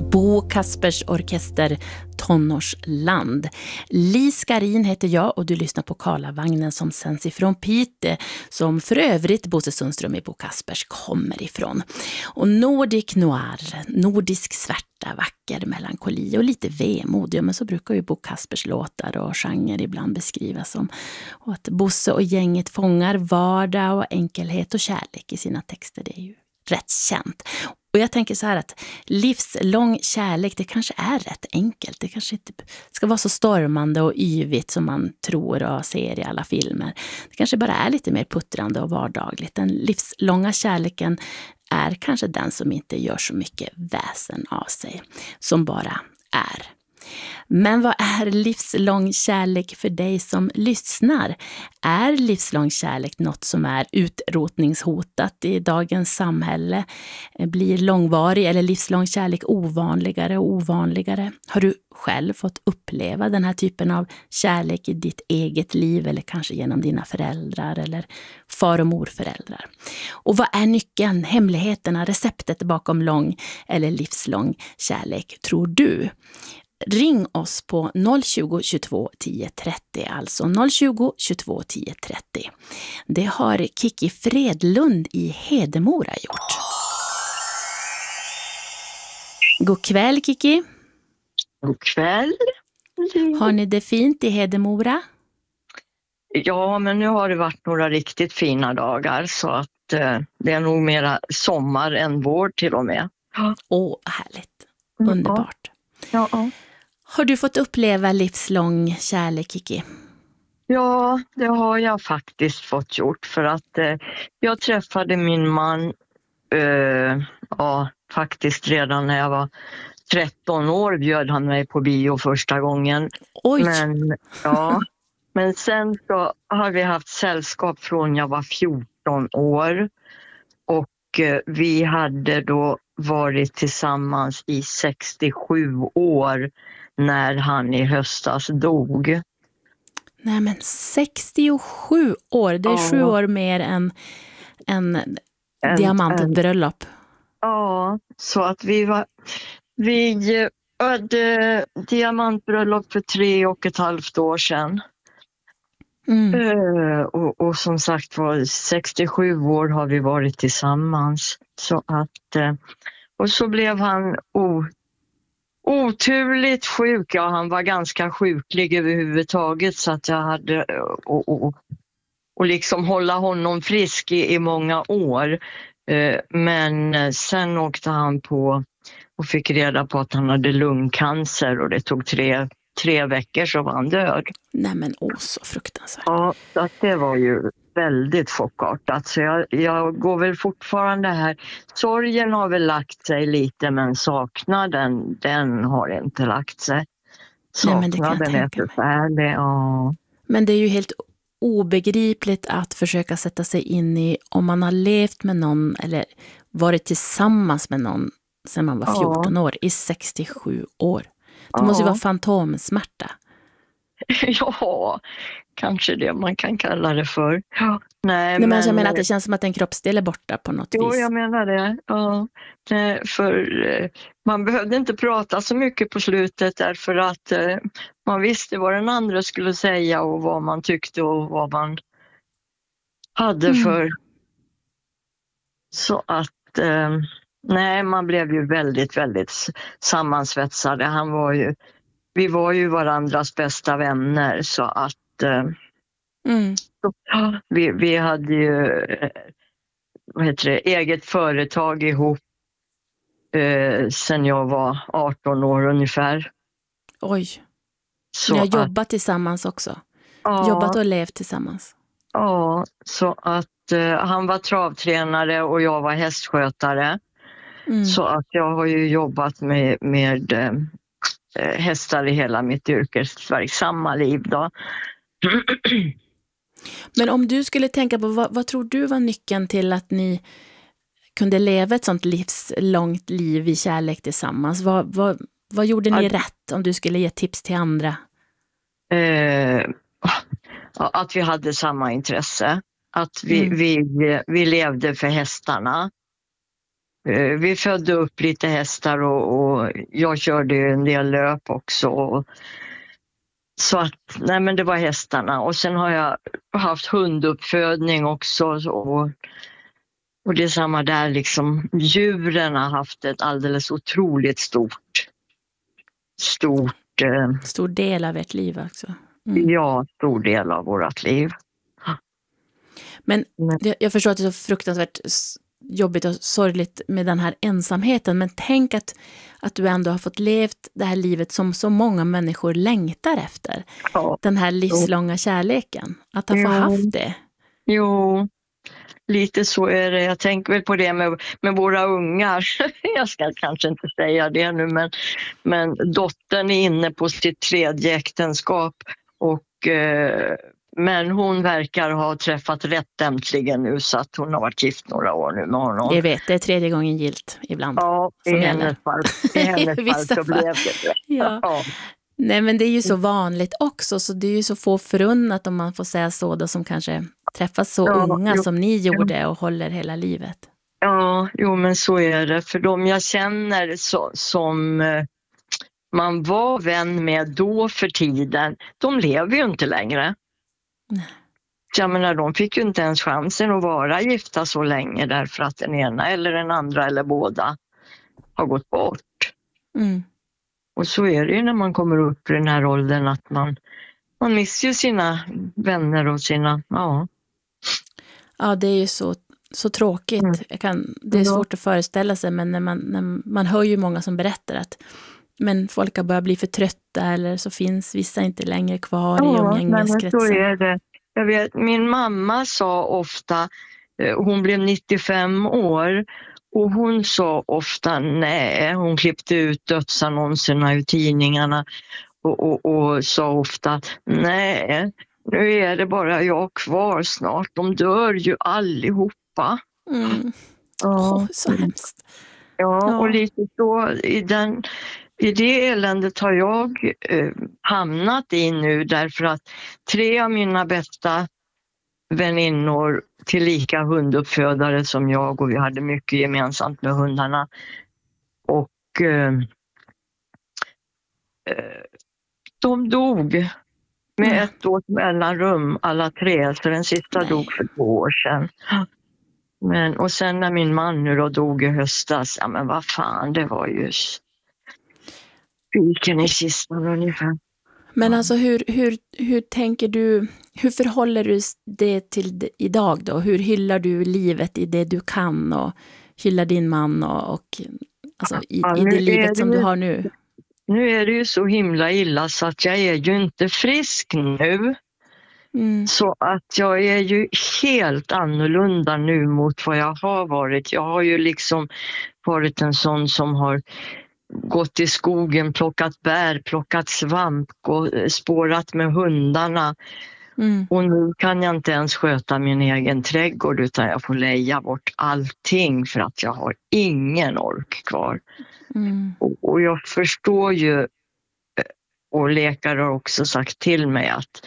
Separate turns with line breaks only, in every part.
Bo Kaspers Orkester Tonårsland. Li Skarin heter jag och du lyssnar på Karlavagnen som sänds ifrån Pite, som för övrigt Bosse Sundström i Bo Kaspers kommer ifrån. Och Nordic Noir, nordisk svärta, vacker melankoli och lite vemod. Ja, men så brukar ju Bo Kaspers låtar och genre ibland beskrivas som. Och att Bosse och gänget fångar vardag och enkelhet och kärlek i sina texter, det är ju rätt känt. Och jag tänker så här att livslång kärlek, det kanske är rätt enkelt. Det kanske inte ska vara så stormande och yvigt som man tror och ser i alla filmer. Det kanske bara är lite mer puttrande och vardagligt. Den livslånga kärleken är kanske den som inte gör så mycket väsen av sig, som bara är. Men vad är livslång kärlek för dig som lyssnar? Är livslång kärlek något som är utrotningshotat i dagens samhälle? Blir långvarig eller livslång kärlek ovanligare och ovanligare? Har du själv fått uppleva den här typen av kärlek i ditt eget liv eller kanske genom dina föräldrar eller far- och morföräldrar? Och vad är nyckeln, hemligheterna, receptet bakom lång eller livslång kärlek, tror du? Ring oss på 020 22 10 30, alltså 020 22 10 30. Det har Kiki Fredlund i Hedemora gjort. God kväll, Kiki.
God kväll.
Har ni det fint i Hedemora?
Ja, men nu har det varit några riktigt fina dagar så att det är nog mera sommar än vår till och med.
Åh, härligt. Underbart.
Ja.
Har du fått uppleva livslång kärlek, Kiki?
Ja, det har jag faktiskt fått gjort för att jag träffade min man faktiskt redan när jag var 13 år bjöd han mig på bio första gången.
Oj!
Men sen så har vi haft sällskap från jag var 14 år och vi hade då varit tillsammans i 67 år när han i höstas dog.
Nej, men 67 år, det är 7 år mer än diamantbröllop.
Ja, så att vi hade diamantbröllop för 3,5 år sedan. Och som sagt var 67 år har vi varit tillsammans. Så att, och så blev han oturligt sjuk. Ja, han var ganska sjuklig överhuvudtaget så att jag hade och liksom hålla honom frisk i många år. Men sen åkte han på och fick reda på att han hade lungcancer och det tog tre veckor så var han död.
Nej men så fruktansvärt.
Ja, så att det var ju väldigt chockartat. Så jag går väl fortfarande här. Sorgen har väl lagt sig lite men saknaden, den har inte lagt sig. Saknaden är förfärlig, ja.
Men det är ju helt obegripligt att försöka sätta sig in i om man har levt med någon eller varit tillsammans med någon sedan man var 14 år i 67 år. Det måste ju vara fantomsmärta.
Ja, kanske det man kan kalla det för. Ja.
Nej, men jag menar att det känns som att en kroppsdel är borta på något vis.
Jo, jag menar det. Ja. För man behövde inte prata så mycket på slutet därför att man visste vad den andra skulle säga och vad man tyckte och vad man hade för. Så att man blev ju väldigt, väldigt sammansvetsade. Vi var ju varandras bästa vänner så att vi hade ju eget företag ihop sen jag var 18 år ungefär.
Oj, så ni har jobbat tillsammans också? Jobbat och levt tillsammans?
Ja, så att han var travtränare och jag var hästskötare. Så att jag har ju jobbat med hästar i hela mitt yrkesverksamma liv då.
Men om du skulle tänka på, vad tror du var nyckeln till att ni kunde leva ett sånt livslångt liv i kärlek tillsammans? Vad gjorde ni rätt om du skulle ge tips till andra?
Att vi hade samma intresse. Att vi levde för hästarna. vi födde upp lite hästar och jag körde en del löp också. Så att, nej men det var hästarna. Och sen har jag haft hunduppfödning också. Och det är samma där liksom. Djuren har haft ett alldeles otroligt
Stor del av ert liv också.
Ja, stor del av vårt liv.
Men jag förstår att det är så fruktansvärt jobbigt och sorgligt med den här ensamheten. Men tänk att du ändå har fått levt det här livet som så många människor längtar efter.
Ja.
Den här livslånga kärleken. Att ha fått haft det.
Jo, lite så är det. Jag tänker väl på det med våra ungar. Jag ska kanske inte säga det nu, men dottern är inne på sitt 3:e äktenskap. Men hon verkar ha träffat rätt äntligen nu, så att hon har varit gift några år nu med honom.
Jag vet, det är 3:e gången gilt ibland.
Ja, i hennes fall så blev det.
Ja. Ja. Nej, men det är ju så vanligt också, så det är ju så få förunnat, om man får säga så, då, som kanske träffas så unga som ni gjorde och håller hela livet.
Ja, jo men så är det. För de jag känner som man var vän med då för tiden, de lever ju inte längre.
Nej.
Jag menar, de fick ju inte ens chansen att vara gifta så länge, därför att den ena eller den andra eller båda har gått bort.
Mm.
Och så är det ju när man kommer upp i den här åldern, att man missar ju sina vänner och sina,
Ja, det är ju så tråkigt. Det är svårt att föreställa sig, men när man hör ju många som berättar att men folk har börjat bli för trötta, eller så finns vissa inte längre kvar i umgängeskretsen.
Så är det. Jag vet, min mamma sa ofta, hon blev 95 år, och hon sa ofta nej. Hon klippte ut dödsannonserna i tidningarna och sa ofta nej, nu är det bara jag kvar snart. De dör ju allihopa.
Mm. Så hemskt.
Ja, och lite så i det eländet har jag hamnat i nu, därför att 3 av mina bästa väninnor, tillika hunduppfödare som jag, och vi hade mycket gemensamt med hundarna. Och de dog med 1 års mellanrum, alla 3. Så den sista dog för 2 år sedan. Och sen när min man nu då dog i höstas, ja men vad fan, det var ju spiken i kistan ungefär.
Men alltså hur tänker du, hur förhåller du det till det idag då? Hur hyllar du livet i det du kan, och hyllar din man och alltså i det livet som du har nu?
Nu är det ju så himla illa så att jag är ju inte frisk nu. Så att jag är ju helt annorlunda nu mot vad jag har varit. Jag har ju liksom varit en sån som har gått i skogen, plockat bär, plockat svamp och spårat med hundarna. Och nu kan jag inte ens sköta min egen trädgård, utan jag får leja bort allting för att jag har ingen ork kvar. Och jag förstår ju, och läkare har också sagt till mig att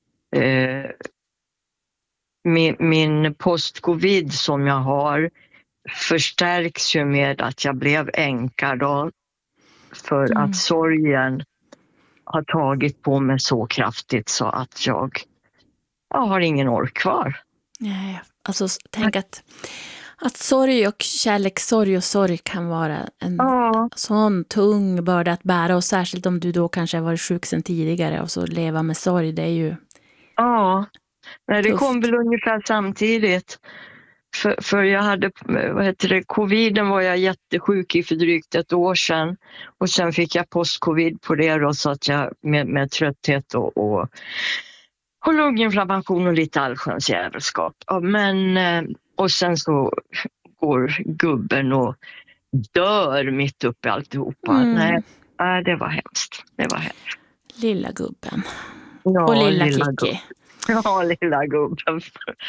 min post-covid som jag har förstärks ju med att jag blev änka då, för att sorgen har tagit på mig så kraftigt så att jag har ingen ork kvar.
Nej, alltså tänk att sorg och kärlekssorg och sorg kan vara en sån tung börda att bära, och särskilt om du då kanske har varit sjuk sedan tidigare, och så leva med sorg, det är ju
det kom väl ungefär samtidigt. För jag hade, coviden var jag jättesjuk i för drygt 1 år sedan. Och sen fick jag post-covid på det då, så att jag med trötthet och lunginflammation och lite allsköns jävelskap. Och sen så går gubben och dör mitt uppe i alltihopa. Nej, det var hemskt. Det var hemskt.
Lilla gubben.
Ja,
och lilla Kiki.
Ja, lilla gubben.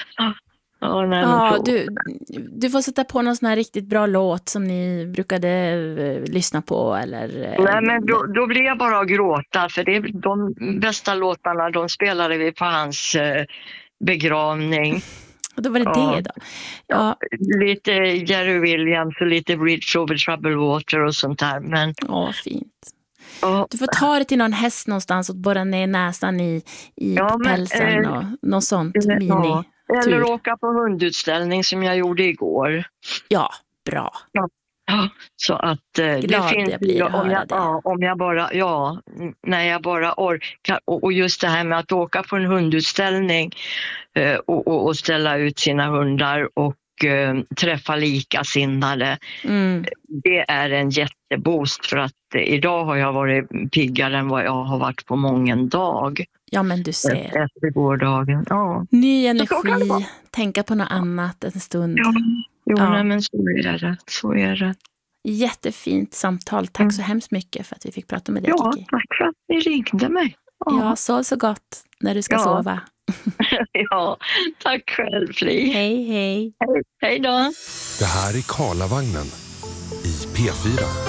Du får sätta på någon sån här riktigt bra låt som ni brukade lyssna på, eller?
Nej, men då blir jag bara att gråta, för det är de bästa låtarna, de spelade vi på hans begravning.
Och då var det det då. Ja.
Lite Jerry Williams och lite Bridge over Troubled Water och sånt där. Men
fint. Du får ta det till någon häst någonstans och borra ner näsan i pälsen och något sånt mini.
Eller åka på hundutställning som jag gjorde igår.
Ja, bra.
Ja, så att det finns
jag blir
om jag bara när jag bara orkar, och just det här med att åka på en hundutställning och ställa ut sina hundar och träffa likasinnade. Det är en jätteboost, för att idag har jag varit piggare än vad jag har varit på många dag.
Ja, men du ser.
Efter gårdagen. Ja.
Ny energi, tänka på något annat en stund.
Nej, men så är det.
Jättefint samtal. Tack så hemskt mycket för att vi fick prata med dig, Kiki.
Tack för att ni ringde mig.
Ja, sov så gott när du ska sova.
Ja, tack själv, Fli.
Hej.
Hej då.
Det här är Karlavagnen i P4.